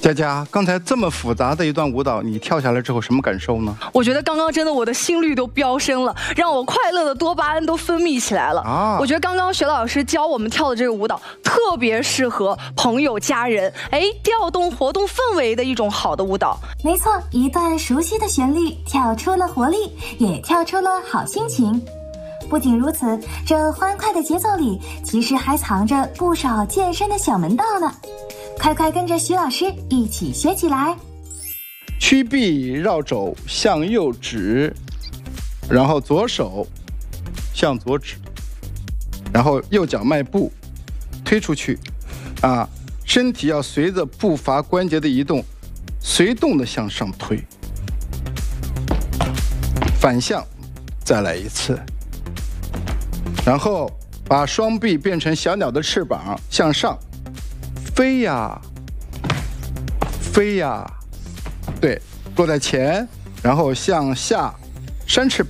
佳佳，刚才这么复杂的一段舞蹈，你跳下来之后什么感受呢？ 我觉得刚刚真的我的心率都飙升了，让我快乐的多巴胺都分泌起来了啊！我觉得刚刚薛老师教我们跳的这个舞蹈特别适合朋友家人，调动活动氛围的一种好的舞蹈。 没错，一段熟悉的旋律，跳出了活力，也跳出了好心情。不仅如此，这欢快的节奏里其实还藏着不少健身的小门道呢。快快跟着徐老师一起学起来。 屈臂绕肘向右指，然后左手向左指，然后右脚迈步推出去啊，身体要随着步伐关节的移动随动的向上推，反向再来一次，然后把双臂变成小鸟的翅膀向上飞呀飞呀，对，落在前，然后向下扇翅膀。